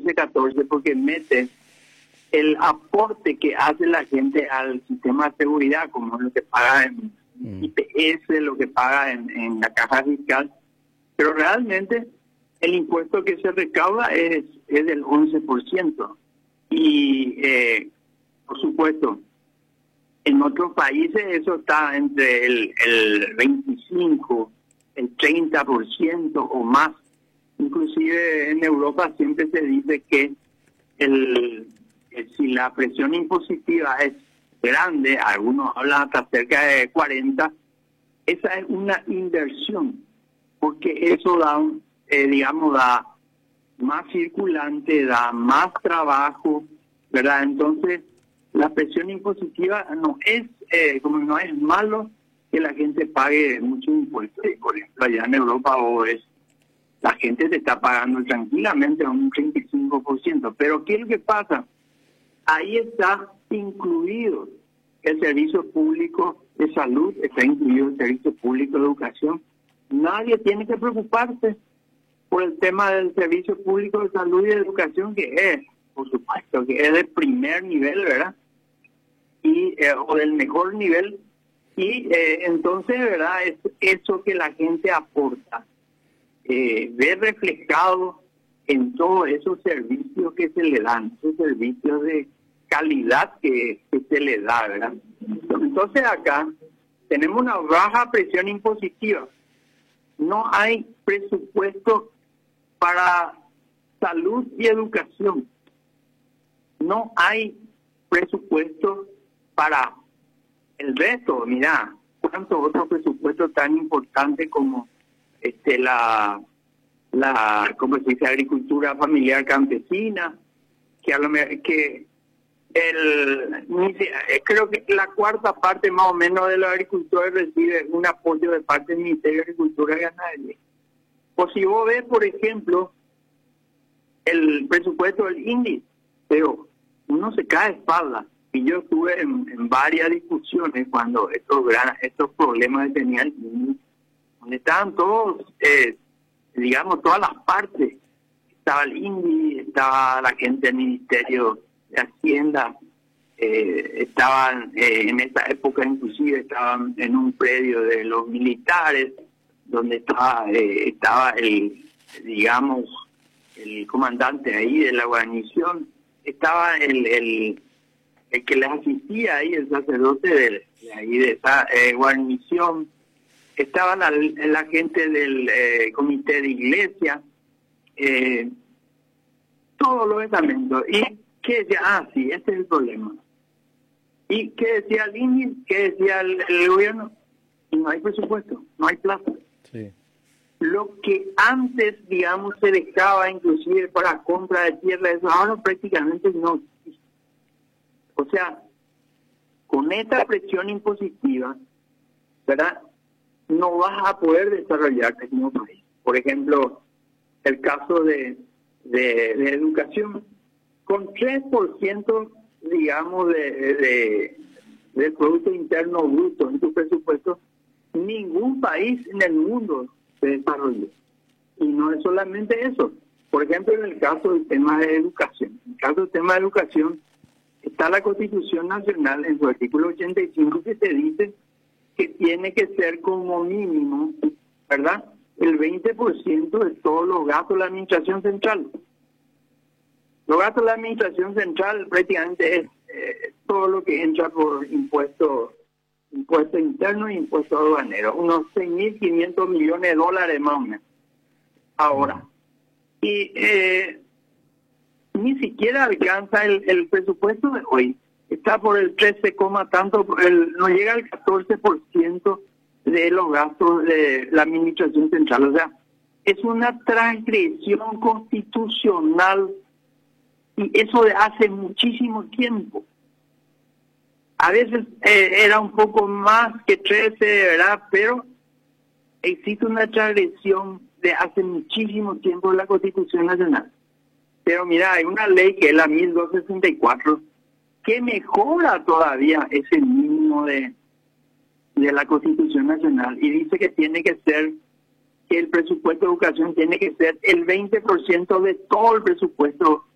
15-14 porque mete el aporte que hace la gente al sistema de seguridad, como lo que paga en IPS, lo que paga en la caja fiscal, pero realmente el impuesto que se recauda es del 11%. Y, por supuesto, en otros países eso está entre el 25, el 30% o más. Inclusive en Europa siempre se dice que si la presión impositiva es grande, algunos hablan hasta cerca de 40, esa es una inversión, porque eso da, da más circulante, da más trabajo, ¿verdad? Entonces, la presión impositiva no es malo que la gente pague muchos impuestos. Por ejemplo, allá en Europa la gente se está pagando tranquilamente un 35%. Pero ¿qué es lo que pasa? Ahí está incluido el servicio público de salud, está incluido el servicio público de educación. Nadie tiene que preocuparse por el tema del servicio público de salud y de educación, que es, por supuesto, que es del primer nivel, ¿verdad? O del mejor nivel. Y entonces, ¿verdad? Es eso que la gente aporta, ve reflejado en todos esos servicios que se le dan, esos servicios de calidad que se le da, ¿verdad? Entonces acá tenemos una baja presión impositiva. No hay presupuesto para salud y educación. No hay presupuesto para el resto. Mira, cuántos otros presupuestos tan importantes como ¿cómo se dice? Agricultura familiar campesina, que a lo mejor creo que la cuarta parte más o menos de los agricultores recibe un apoyo de parte del Ministerio de Agricultura y Ganadería. O si vos ves, por ejemplo, el presupuesto del INDI, pero uno se cae de espalda. Y yo estuve en varias discusiones cuando estos problemas que tenía el INDI, donde estaban todos, todas las partes. Estaba el INDI, estaba la gente del Ministerio de Hacienda, estaban en esa época inclusive estaban en un predio de los militares, donde estaba el comandante ahí de la guarnición, estaba el que les asistía ahí, el sacerdote de esa guarnición, estaba la gente del comité de iglesia, todos los estamentos. ¿Y qué decía? Sí, este es el problema. ¿Y qué decía el INDI? ¿Qué decía el gobierno? Y no hay presupuesto, no hay plata. Sí. Lo que antes, se dejaba inclusive para compra de tierra, eso ahora prácticamente no existe. O sea, con esta presión impositiva, ¿verdad?, no vas a poder desarrollarte como país. Por ejemplo, el caso de educación, con 3%, del Producto Interno Bruto en tu presupuesto, ningún país en el mundo se desarrolló. Y no es solamente eso. Por ejemplo, en el caso del tema de educación. En el caso del tema de educación, está la Constitución Nacional en su artículo 85 que te dice que tiene que ser como mínimo, ¿verdad?, el 20% de todos los gastos de la Administración Central. Los gastos de la Administración Central prácticamente es todo lo que entra por impuesto interno y impuesto aduanero, unos 6.500 millones de dólares más o menos. Ahora, y ni siquiera alcanza el presupuesto de hoy. Está por el 13, tanto, no llega al 14% de los gastos de la Administración Central. O sea, es una transgresión constitucional, y eso de hace muchísimo tiempo. A veces era un poco más que 13, ¿verdad? Pero existe una transgresión de hace muchísimo tiempo de la Constitución Nacional. Pero mira, hay una ley que es la 1264, que mejora todavía ese mínimo de la Constitución Nacional, y dice que el presupuesto de educación tiene que ser el 20% de todo el presupuesto